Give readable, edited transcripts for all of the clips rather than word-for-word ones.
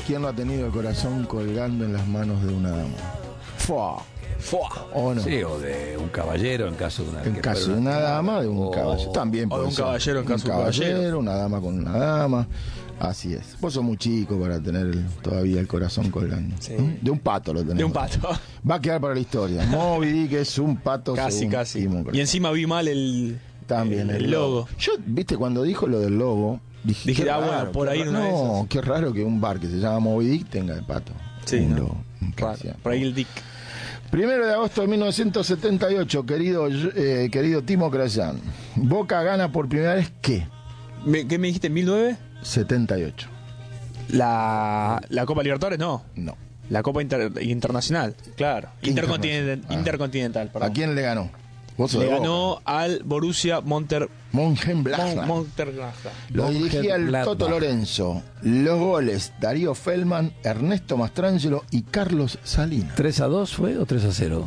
¿Quién no ha tenido el corazón colgando en las manos de una dama? ¡Fua! ¿O no? Sí, o de un caballero en caso de una... En caso de una dama, de un caballero. También o puede de un ser. caballero en caso de un caballero. Una dama con una dama. Así es. Vos sos muy chico para tener todavía el corazón colgando. Sí. De un pato lo tenemos. De un pato. Va a quedar para la historia. Moby Dick es un pato. Casi. Timon. Y encima vi mal el logo. Yo, viste, cuando dijo lo del logo, dije qué bueno, raro, por ahí una de esas. No, qué raro que un bar que se llama Moby Dick tenga de pato. Sí, Un ¿no? logo. Por ahí el Dick. 1 de agosto de 1978, querido Timo Krayan. Boca gana por primera vez, ¿qué? ¿Qué me dijiste? ¿1009? 78. La Copa Libertadores, no. No. La Copa Internacional, claro. Intercontinental, perdón. ¿A quién le ganó? Vos sos Le de ganó Boca. al Borussia Mönchengladbach. Mönchengladbach. Lo dirigía el Toto Lorenzo. Los goles, Darío Feldman, Ernesto Mastrangelo y Carlos Salinas. ¿3-2 fue o 3-0?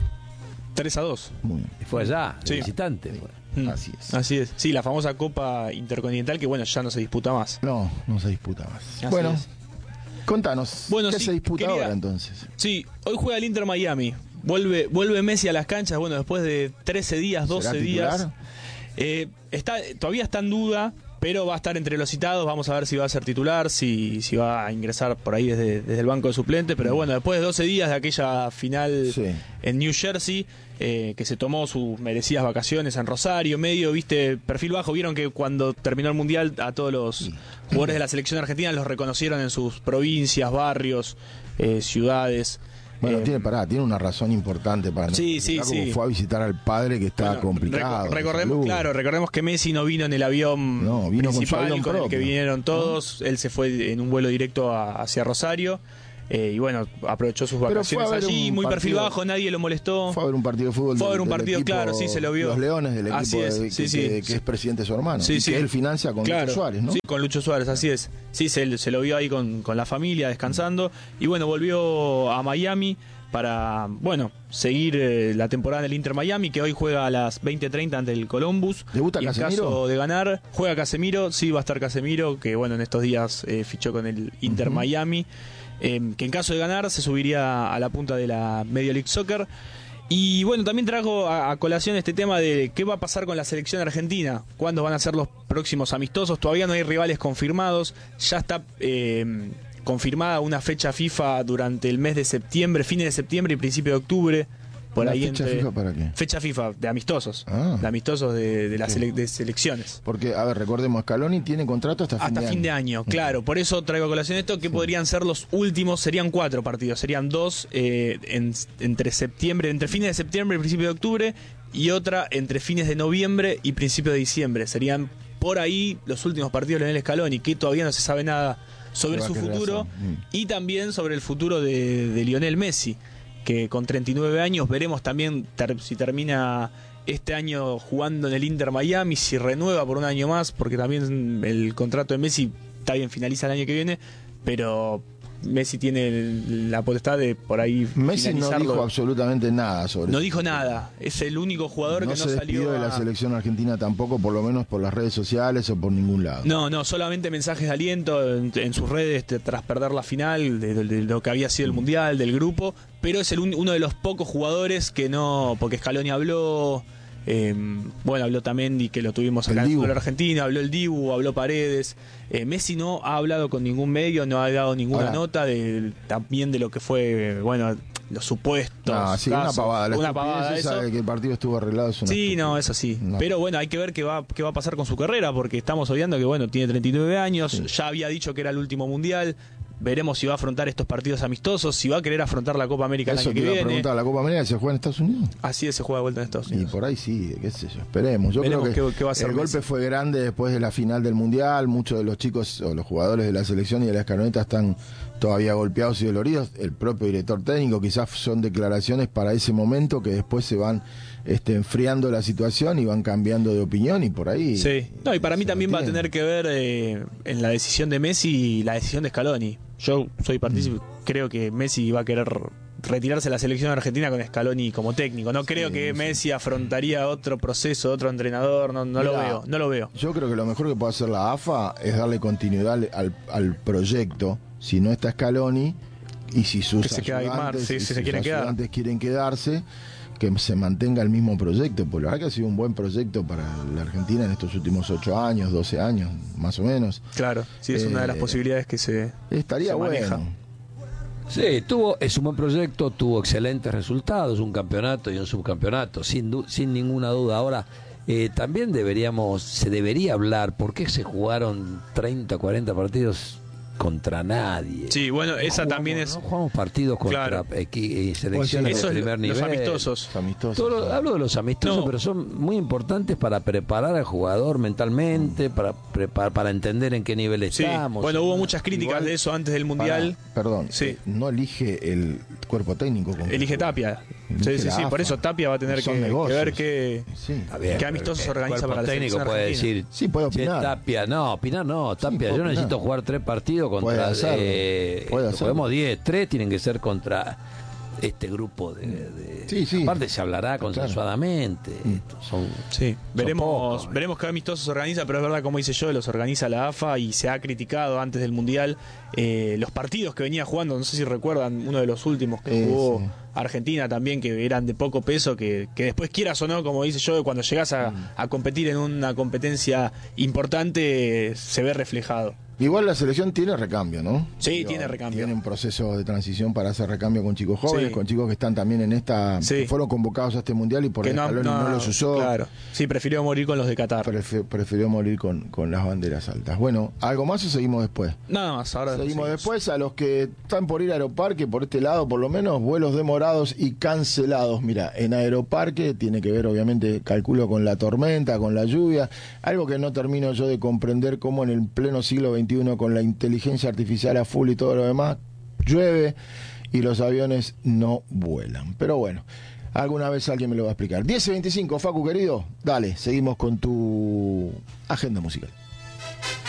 3-2. Muy bien. Fue allá, de Sí. visitante. Así es. Así es. Sí, la famosa Copa Intercontinental que, bueno, ya no se disputa más. No se disputa más. Así Bueno, es. contanos, Bueno, ¿qué sí, se disputa quería- ahora entonces? Sí, hoy juega el Inter Miami. Vuelve Messi a las canchas, bueno, después de 13 días, 12 ¿Será días. titular? Todavía está en duda, pero va a estar entre los citados. Vamos a ver si va a ser titular, si va a ingresar por ahí desde el banco de suplentes. Pero bueno, después de 12 días de aquella final Sí. en New Jersey, que se tomó sus merecidas vacaciones en Rosario, medio, viste, perfil bajo. Vieron que cuando terminó el Mundial a todos los jugadores de la selección argentina los reconocieron en sus provincias, barrios, ciudades. Bueno, tiene una razón importante para Sí, como sí. fue a visitar al padre que estaba Bueno, complicado. de recordemos, salud. recordemos que Messi no vino en el avión No, vino con su principal avión con el que propio. vinieron todos. Él se fue en un vuelo directo hacia Rosario. Y bueno, aprovechó sus Pero vacaciones fue a ver allí, un muy perfil partido- bajo, nadie lo molestó. Fue a ver un partido de fútbol. Fue a ver un del partido, equipo, claro, sí, se lo vio. Los Leones del equipo Así es, que es presidente de su hermano. Sí, y sí. que él financia con Claro, Lucho Suárez, ¿no? Sí, con Lucho Suárez, así es. Sí, se lo vio ahí con la familia, descansando. Y bueno, volvió a Miami para, bueno, seguir la temporada del Inter Miami, que hoy juega a las 20:30 ante el Columbus. ¿Debuta y en Casemiro? caso de ganar, juega Casemiro. Sí, va a estar Casemiro, que bueno, en estos días fichó con el Inter Miami. Que en caso de ganar se subiría a la punta de la Major League Soccer. Y bueno, también trajo a colación este tema de qué va a pasar con la selección argentina, cuándo van a ser los próximos amistosos. Todavía no hay rivales confirmados, ya está confirmada una fecha FIFA durante el mes de septiembre, fines de septiembre y principio de octubre. Por ¿Una ahí fecha entre- FIFA para qué? Fecha FIFA de amistosos, Ah. de amistosos de las de selecciones. Porque, a ver, recordemos, Scaloni tiene contrato hasta Fin de año, claro. Por eso traigo a colación esto, que podrían ser los últimos, serían 4 partidos, serían 2 entre septiembre, entre fines de septiembre y principio de octubre, y otra entre fines de noviembre y principio de diciembre. Serían por ahí los últimos partidos de Lionel Scaloni, que todavía no se sabe nada sobre Nueva su futuro, generación. y también sobre el futuro de Lionel Messi, que con 39 años veremos también si termina este año jugando en el Inter Miami, si renueva por un año más, porque también el contrato de Messi está bien, finaliza el año que viene, pero Messi tiene la potestad de por ahí Messi no finalizarlo. dijo absolutamente nada sobre No eso. dijo nada, es el único jugador No que se no despidió salió de la a- selección argentina tampoco, por lo menos por las redes sociales o por ningún lado. No, solamente mensajes de aliento en sus redes tras perder la final, de lo que había sido el Mundial, del grupo, pero es uno de los pocos jugadores que no, porque Scaloni habló, bueno, habló Tamendi, que lo tuvimos acá El en el Dibu. fútbol argentino, habló el Dibu, habló Paredes. Messi no ha hablado con ningún medio, no ha dado ninguna Ahora- nota también de lo que fue, bueno, los supuestos No, sí, casos. una pavada. La Una estupidez pavada esa eso. de que el partido estuvo arreglado es una Sí, estupidez. no, eso sí. No. Pero bueno, hay que ver qué va a pasar con su carrera, porque estamos obviando que, bueno, tiene 39 años, ya había dicho que era el último mundial. Veremos si va a afrontar estos partidos amistosos, si va a querer afrontar la Copa América el Eso año te que iba a viene. preguntar, ¿la Copa América se juega en Estados Unidos? Así es, se juega de vuelta en Estados Y Unidos. por ahí sí, qué sé yo, esperemos. Yo Veremos creo que qué va a hacer el Messi. golpe fue grande después de la final del Mundial. Muchos de los chicos o los jugadores de la selección y de la escaloneta están todavía golpeados y doloridos. El propio director técnico, quizás son declaraciones para ese momento que después se van enfriando la situación y van cambiando de opinión y por ahí... Sí. No, y para mí se también va a mantiene. tener que ver en la decisión de Messi y la decisión de Scaloni. Yo soy partícipe, creo que Messi va a querer retirarse de la selección argentina con Scaloni como técnico. No creo que Messi afrontaría otro proceso, otro entrenador, no lo Mirá, veo, no lo veo. Yo creo que lo mejor que puede hacer la AFA es darle continuidad al proyecto, si no está Scaloni y si sus Que se queda Aymar, ayudantes, sí, y si si se quieren sus quedar. ayudantes quieren quedarse, que se mantenga el mismo proyecto, porque la verdad que ha sido un buen proyecto para la Argentina en estos últimos 8 años, 12 años, más o menos. Claro, sí, es una de las posibilidades que se Estaría se maneja. bueno. Sí, es un buen proyecto, tuvo excelentes resultados, un campeonato y un subcampeonato, sin ninguna duda. Ahora, también se debería hablar por qué se jugaron 30, 40 partidos contra nadie. Sí, bueno, esa también es... No jugamos partidos contra Claro. selecciones Eso de es primer nivel. los amistosos. Amistosos. Hablo de los amistosos, No. pero son muy importantes para preparar al jugador mentalmente, para entender en qué nivel Sí, estamos. bueno, hubo muchas críticas Igual, de eso antes del Mundial. Perdón, Sí. no elige el cuerpo técnico. con que Elige juega. Tapia. Elige Sí, la por AFA. eso Tapia va a tener Son que negocios. ver qué... Sí. Está bien, ¿Qué amistosos pero organiza el para la cuerpo técnico selección puede argentina? decir, Sí, puede "Che, opinar. Tapia, no, Tapia, puede yo opinar. necesito jugar 3 partidos Puede contra hacerlo. Puede hacerlo. juguemos 10, 3 tienen que ser contra este grupo de Sí, sí. aparte se hablará consensuadamente. Son Sí, veremos, pocos. veremos qué amistosos se organiza, pero es verdad, como dice yo, los organiza la AFA y se ha criticado antes del Mundial los partidos que venía jugando, no sé si recuerdan, uno de los últimos que jugó sí. Argentina también, que eran de poco peso, que después quieras o no, como dice yo, cuando llegas a competir en una competencia importante, se ve reflejado. Igual la selección tiene recambio, ¿no? Sí, tiene recambio. Tiene un proceso de transición para hacer recambio con chicos jóvenes, Sí. con chicos que están también en esta... Sí. que fueron convocados a este mundial y por Que Scaloni no los usó. Claro, sí, prefirió morir con los de Qatar. Prefirió morir con las banderas altas. Bueno, ¿algo más o seguimos después? Nada más, ahora Seguimos después. A los que están por ir a Aeroparque, por este lado por lo menos, vuelos demorados y cancelados. Mira, en Aeroparque tiene que ver obviamente, calculo, con la tormenta, con la lluvia, algo que no termino yo de comprender, cómo en el pleno siglo XXI, con la inteligencia artificial a full y todo lo demás, llueve y los aviones no vuelan. Pero bueno, alguna vez alguien me lo va a explicar. 10:25, Facu querido, dale, seguimos con tu agenda musical.